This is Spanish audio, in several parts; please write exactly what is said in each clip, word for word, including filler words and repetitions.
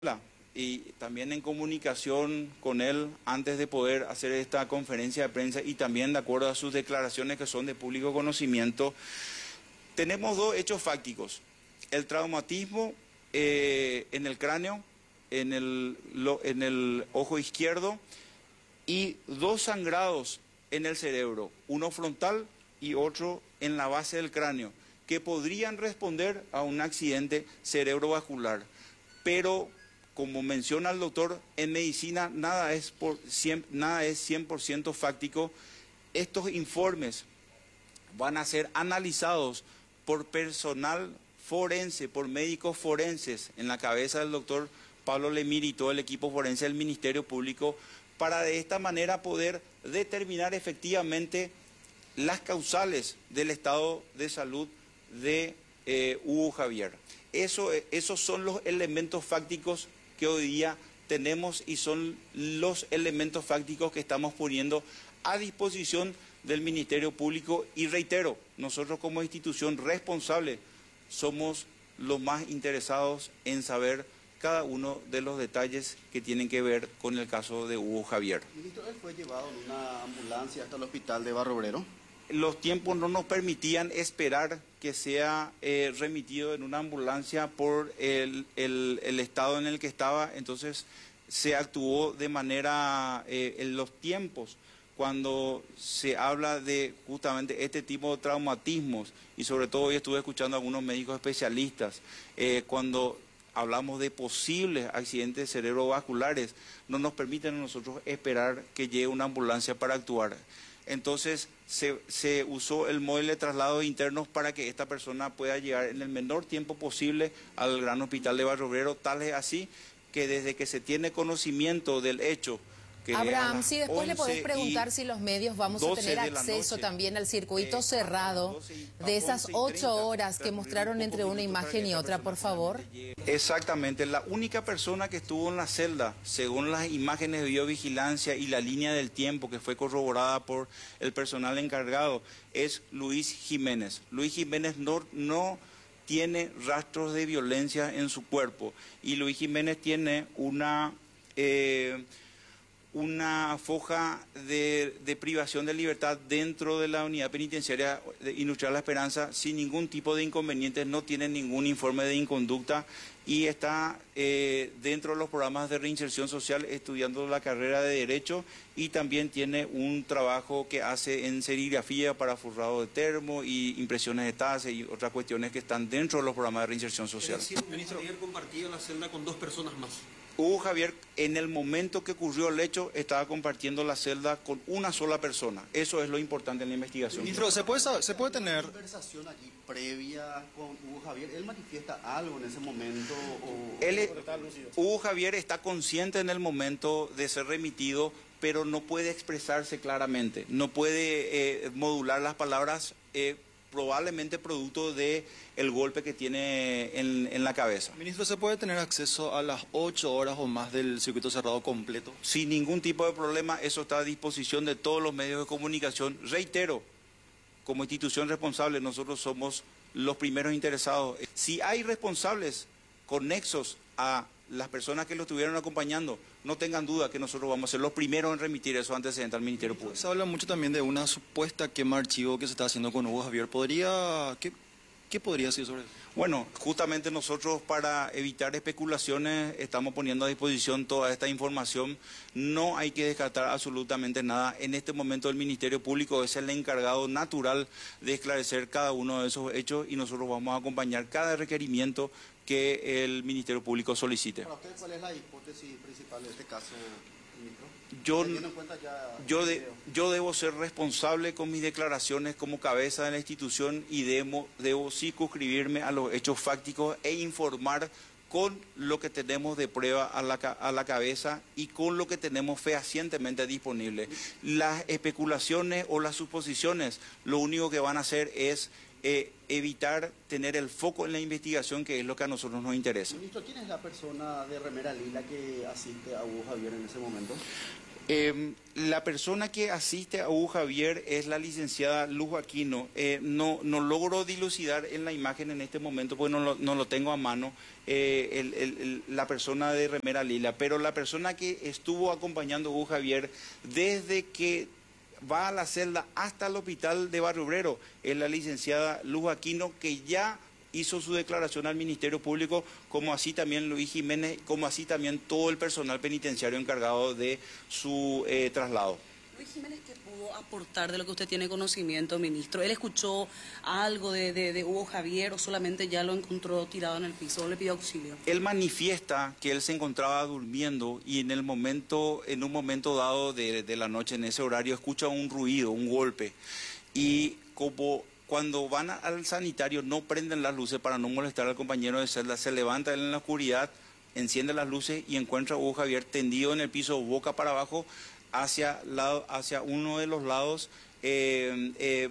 y también en comunicación con él antes de poder hacer esta conferencia de prensa y también de acuerdo a sus declaraciones que son de público conocimiento, tenemos dos hechos fácticos: el traumatismo eh, en el cráneo, en el, lo, en el ojo izquierdo, y dos sangrados en el cerebro, uno frontal y otro en la base del cráneo, que podrían responder a un accidente cerebrovascular. Pero, como menciona el doctor, en medicina nada es, por cien, nada es cien por ciento fáctico. Estos informes van a ser analizados por personal forense, por médicos forenses, en la cabeza del doctor Pablo Lemir y todo el equipo forense del Ministerio Público, para de esta manera poder determinar efectivamente las causales del estado de salud de eh, Hugo Javier. Eso, esos son los elementos fácticos que hoy día tenemos y son los elementos fácticos que estamos poniendo a disposición del Ministerio Público. Y reitero, nosotros como institución responsable somos los más interesados en saber cada uno de los detalles que tienen que ver con el caso de Hugo Javier. Ministro, ¿él fue llevado en una ambulancia hasta el hospital de Barrio Obrero? Los tiempos no nos permitían esperar que sea eh, remitido en una ambulancia por el, el, el estado en el que estaba, entonces se actuó de manera, eh, en los tiempos, cuando se habla de justamente este tipo de traumatismos, y sobre todo hoy estuve escuchando a algunos médicos especialistas, eh, cuando hablamos de posibles accidentes cerebrovasculares, no nos permiten a nosotros esperar que llegue una ambulancia para actuar. Entonces se, se usó el móvil de traslados internos para que esta persona pueda llegar en el menor tiempo posible al Gran Hospital de Barrio Obrero, tal es así que desde que se tiene conocimiento del hecho, que Abraham, si después le podés preguntar si los medios vamos a tener acceso también al circuito eh, cerrado de esas ocho horas que mostraron entre una imagen y otra, por favor. Exactamente, la única persona que estuvo en la celda, según las imágenes de videovigilancia y la línea del tiempo que fue corroborada por el personal encargado, es Luis Jiménez. Luis Jiménez no, no tiene rastros de violencia en su cuerpo y Luis Jiménez tiene una... Eh, una foja de, de privación de libertad dentro de la unidad penitenciaria Industrial La Esperanza sin ningún tipo de inconvenientes, no tiene ningún informe de inconducta y está eh, dentro de los programas de reinserción social estudiando la carrera de Derecho y también tiene un trabajo que hace en serigrafía para forrado de termo y impresiones de taza y otras cuestiones que están dentro de los programas de reinserción social. Es decir, ministro, ayer compartido la celda con dos personas más. Hugo Javier, en el momento que ocurrió el hecho, estaba compartiendo la celda con una sola persona. Eso es lo importante en la investigación. Ministro, ¿se puede, saber, ¿se puede tener conversación allí previa con Hugo Javier? ¿Él manifiesta algo en ese momento? O... Él, Hugo Javier está consciente en el momento de ser remitido, pero no puede expresarse claramente. No puede eh, modular las palabras, eh, probablemente producto de el golpe que tiene en, en la cabeza. Ministro, ¿se puede tener acceso a las ocho horas o más del circuito cerrado completo? Sin ningún tipo de problema, eso está a disposición de todos los medios de comunicación. Reitero, como institución responsable, nosotros somos los primeros interesados. Si hay responsables conexos a las personas que lo estuvieron acompañando, no tengan duda que nosotros vamos a ser los primeros en remitir esos antecedentes al Ministerio Público. Se habla mucho también de una supuesta quema de archivo que se está haciendo con Hugo Javier. ¿Podría, qué, qué podría decir sobre eso? Bueno, justamente nosotros, para evitar especulaciones, estamos poniendo a disposición toda esta información. No hay que descartar absolutamente nada. En este momento el Ministerio Público es el encargado natural de esclarecer cada uno de esos hechos y nosotros vamos a acompañar cada requerimiento que el Ministerio Público solicite. Para usted, ¿cuál es la hipótesis principal de este caso, ministro? Yo, yo, de, yo debo ser responsable con mis declaraciones como cabeza de la institución y debo, debo circunscribirme a los hechos fácticos e informar con lo que tenemos de prueba a la, a la cabeza y con lo que tenemos fehacientemente disponible. Las especulaciones o las suposiciones lo único que van a hacer es eh, evitar tener el foco en la investigación, que es lo que a nosotros nos interesa. Ministro, ¿quién es la persona de remera lila que asiste a Hugo Javier en ese momento? Eh, la persona que asiste a Hugo Javier es la licenciada Luz Aquino. Eh, no, no logro dilucidar en la imagen en este momento porque no lo, no lo tengo a mano, eh, el, el, el, la persona de remera lila, pero la persona que estuvo acompañando a Hugo Javier desde que va a la celda hasta el hospital de Barrio Obrero es la licenciada Luz Aquino, que ya hizo su declaración al Ministerio Público, como así también Luis Jiménez, como así también todo el personal penitenciario encargado de su eh, traslado. Luis Jiménez, ¿qué pudo aportar de lo que usted tiene conocimiento, ministro? ¿Él escuchó algo de, de, de Hugo Javier o solamente ya lo encontró tirado en el piso o le pidió auxilio? Él manifiesta que él se encontraba durmiendo y en el momento, en un momento dado de, de la noche, en ese horario, escucha un ruido, un golpe, y como cuando van al sanitario no prenden las luces para no molestar al compañero de celda, se levanta él en la oscuridad, enciende las luces y encuentra a Hugo Javier tendido en el piso, boca para abajo, hacia, lado, hacia uno de los lados, eh, eh,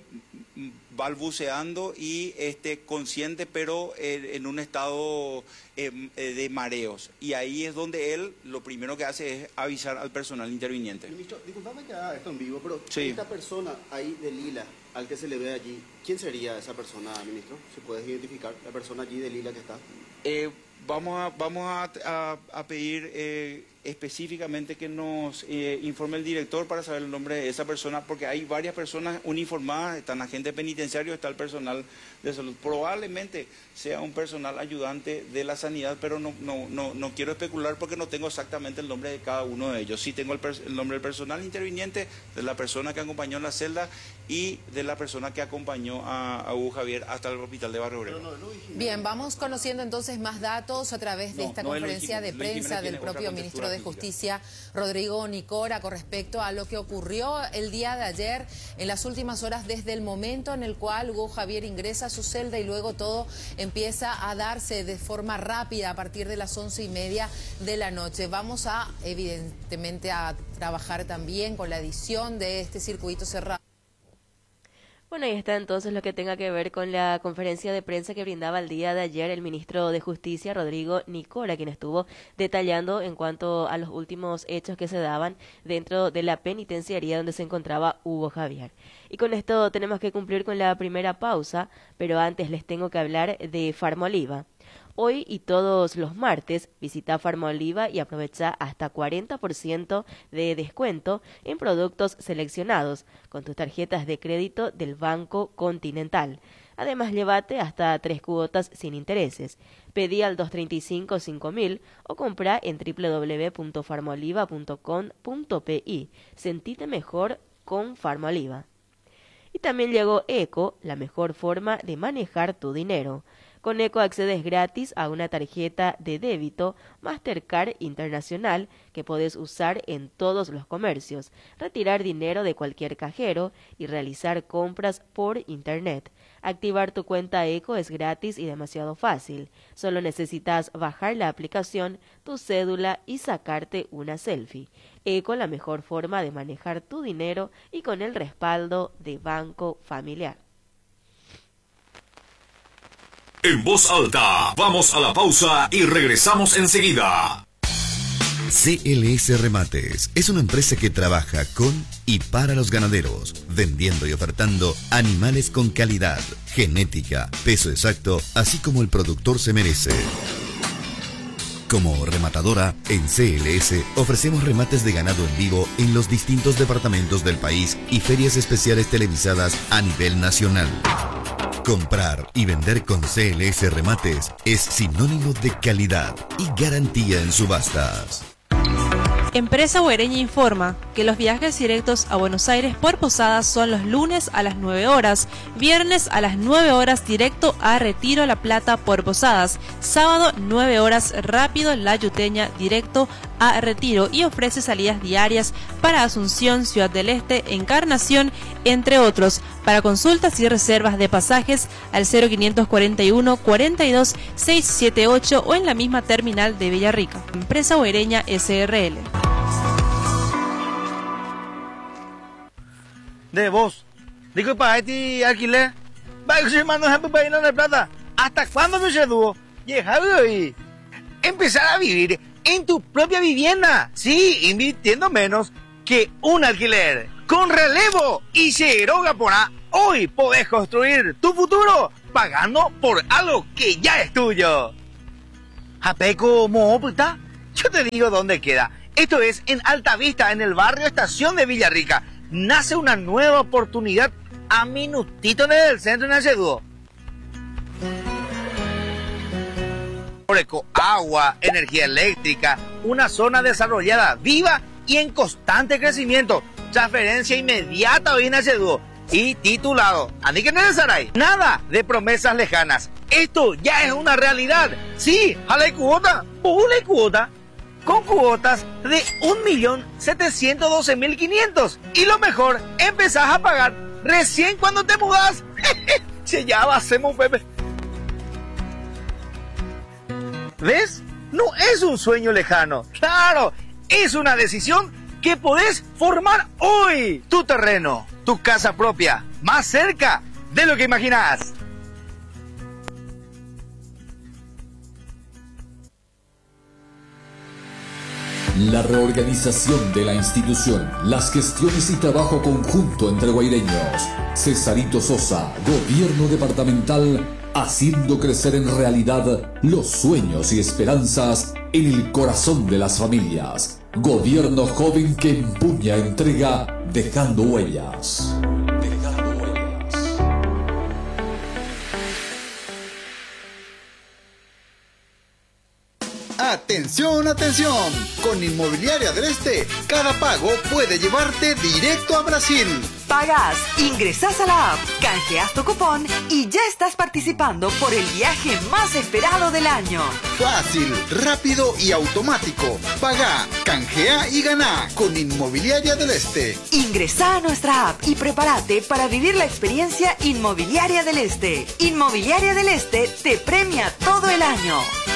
balbuceando y este, consciente, pero eh, en un estado eh, de mareos. Y ahí es donde él lo primero que hace es avisar al personal interviniente. Ministro, disculpame que haga esto en vivo, pero sí. Esta persona ahí de lila, al que se le ve allí, ¿quién sería esa persona, ministro? ¿Se puede identificar la persona allí de lila que está? Eh, vamos a, vamos a, a, a pedir eh, específicamente que nos eh, informe el director para saber el nombre de esa persona, porque hay varias personas uniformadas, están agentes penitenciarios, está el personal de salud. Probablemente sea un personal ayudante de la sanidad, pero no, no, no, no quiero especular porque no tengo exactamente el nombre de cada uno de ellos. Sí tengo el, el nombre del personal interviniente, de la persona que acompañó en la celda y de la persona que acompañó a, a Hugo Javier hasta el hospital de Barrio Obrero. No, no, Bien, vamos conociendo entonces más datos a través de no, esta no conferencia de prensa del propio ministro de Justicia, Rodrigo Nicora, con respecto a lo que ocurrió el día de ayer, en las últimas horas, desde el momento en el cual Hugo Javier ingresa a su celda y luego todo empieza a darse de forma rápida a partir de las once y media de la noche. Vamos a, evidentemente, a trabajar también con la edición de este circuito cerrado. Bueno, ahí está entonces lo que tenga que ver con la conferencia de prensa que brindaba el día de ayer el ministro de Justicia, Rodrigo Nicora, quien estuvo detallando en cuanto a los últimos hechos que se daban dentro de la penitenciaría donde se encontraba Hugo Javier. Y con esto tenemos que cumplir con la primera pausa, pero antes les tengo que hablar de Farmoliva. Hoy y todos los martes visita Farmoliva y aprovecha hasta cuarenta por ciento de descuento en productos seleccionados con tus tarjetas de crédito del Banco Continental. Además, llévate hasta tres cuotas sin intereses. Pedí al dos tres cinco cinco mil o compra en doble u doble u doble u punto farmoliva punto com punto pi. Sentite mejor con Farmoliva. Y también llegó Eco, la mejor forma de manejar tu dinero. Con Eco accedes gratis a una tarjeta de débito Mastercard Internacional que podés usar en todos los comercios, retirar dinero de cualquier cajero y realizar compras por Internet. Activar tu cuenta Eco es gratis y demasiado fácil. Solo necesitas bajar la aplicación, tu cédula y sacarte una selfie. Eco, la mejor forma de manejar tu dinero y con el respaldo de Banco Familiar. En voz alta, vamos a la pausa y regresamos enseguida. C L S Remates es una empresa que trabaja con y para los ganaderos, vendiendo y ofertando animales con calidad, genética, peso exacto, así como el productor se merece. Como rematadora, en C L S ofrecemos remates de ganado en vivo en los distintos departamentos del país y ferias especiales televisadas a nivel nacional. Comprar y vender con C L S Remates es sinónimo de calidad y garantía en subastas. Empresa Boereña informa que los viajes directos a Buenos Aires por Posadas son los lunes a las nueve horas, viernes a las nueve horas directo a Retiro La Plata por Posadas, sábado nueve horas rápido La Yuteña directo a Retiro y ofrece salidas diarias para Asunción, Ciudad del Este, Encarnación, entre otros. Para consultas y reservas de pasajes al cero quinientos cuarenta y uno cuarenta y dos seiscientos setenta y ocho o en la misma terminal de Villarrica. Empresa Boereña S R L. De vos, digo para este alquiler, va a ser mano de plata. ¿Hasta cuándo me se dúo? Y empezar a vivir en tu propia vivienda, sí, invirtiendo menos que un alquiler con relevo y Seguroga Porá. Hoy podés construir tu futuro pagando por algo que ya es tuyo. Japeco Moputa, yo te digo dónde queda. Esto es en Alta Vista, en el barrio Estación de Villarrica. Nace una nueva oportunidad a minutito del centro de Naceduo. Agua, energía eléctrica, una zona desarrollada, viva y en constante crecimiento. Transferencia inmediata hoy en Naceduo. Y titulado, ¿Ani que necesitáis? Nada de promesas lejanas. Esto ya es una realidad. Sí, jale cuota, pule cuota. Con cuotas de un millón setecientos doce mil quinientos. Y lo mejor, empezás a pagar recién cuando te mudás. Che, ya hacemos, Pepe. ¿Ves? No es un sueño lejano. Claro, es una decisión que podés formar hoy. Tu terreno, tu casa propia, más cerca de lo que imaginás. La reorganización de la institución, las gestiones y trabajo conjunto entre guaireños. Cesarito Sosa, Gobierno Departamental, haciendo crecer en realidad los sueños y esperanzas en el corazón de las familias. Gobierno joven que empuña, entrega, dejando huellas. Dejando huellas. Atención, atención. Con Inmobiliaria del Este, cada pago puede llevarte directo a Brasil. Pagás, ingresás a la app, canjeás tu cupón y ya estás participando por el viaje más esperado del año. Fácil, rápido y automático. Pagá, canjea y ganá con Inmobiliaria del Este. Ingresá a nuestra app y prepárate para vivir la experiencia Inmobiliaria del Este. Inmobiliaria del Este te premia todo el año.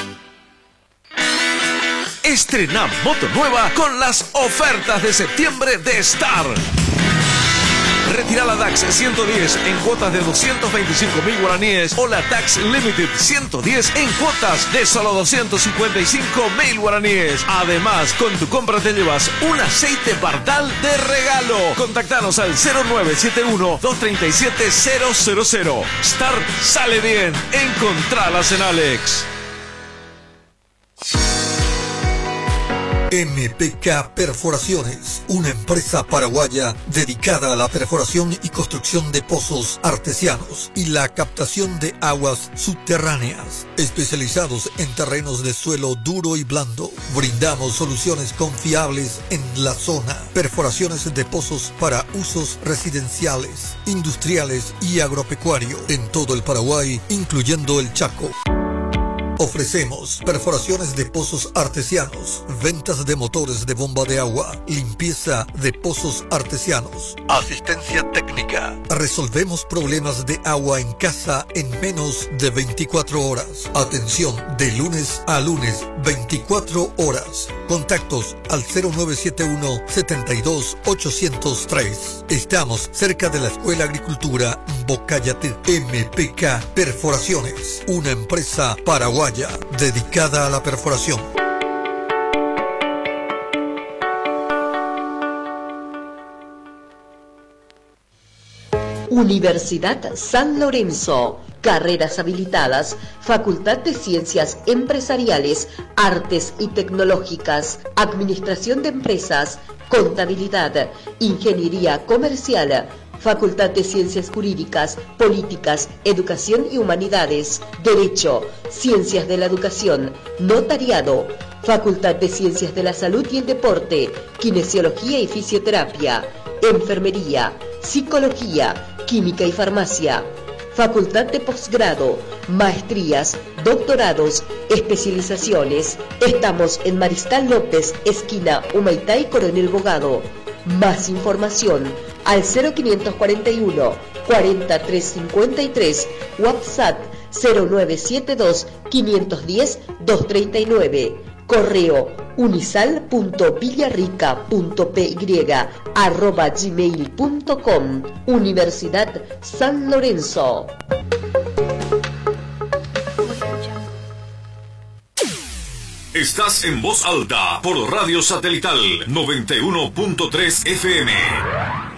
Estrena moto nueva con las ofertas de septiembre de Star. Retira la DAX ciento diez en cuotas de doscientos veinticinco mil guaraníes o la DAX Limited ciento diez en cuotas de solo doscientos cincuenta y cinco mil guaraníes. Además, con tu compra te llevas un aceite Bardal de regalo. Contactanos al cero nueve siete uno, dos tres siete, cero cero cero. Star sale bien. Encontralas en Alex. M P K Perforaciones, una empresa paraguaya dedicada a la perforación y construcción de pozos artesianos y la captación de aguas subterráneas. Especializados en terrenos de suelo duro y blando, brindamos soluciones confiables en la zona. Perforaciones de pozos para usos residenciales, industriales y agropecuario en todo el Paraguay, incluyendo el Chaco. Ofrecemos perforaciones de pozos artesianos, ventas de motores de bomba de agua, limpieza de pozos artesianos, asistencia técnica. Resolvemos problemas de agua en casa en menos de veinticuatro horas. Atención de lunes a lunes, veinticuatro horas. Contactos al cero nueve siete uno, setenta y dos, ochocientos tres. Estamos cerca de la Escuela Agricultura Bocayatí. M P K Perforaciones, una empresa paraguaya dedicada a la perforación. Universidad San Lorenzo. Carreras habilitadas, Facultad de Ciencias Empresariales, Artes y Tecnológicas, Administración de Empresas, Contabilidad, Ingeniería Comercial, Facultad de Ciencias Jurídicas, Políticas, Educación y Humanidades, Derecho, Ciencias de la Educación, Notariado, Facultad de Ciencias de la Salud y el Deporte, Kinesiología y Fisioterapia, Enfermería, Psicología, Química y Farmacia, Facultad de Posgrado, Maestrías, Doctorados, Especializaciones. Estamos en Mariscal López, esquina Humaitá y Coronel Bogado. Más información al cero quinientos cuarenta y uno, cuarenta, trescientos cincuenta y tres, WhatsApp cero nueve siete dos, quinientos diez, doscientos treinta y nueve, correo unisal punto villarrica punto p y arroba gmail punto com. Universidad San Lorenzo. Estás en Voz Alta por Radio Satelital noventa y uno punto tres F M.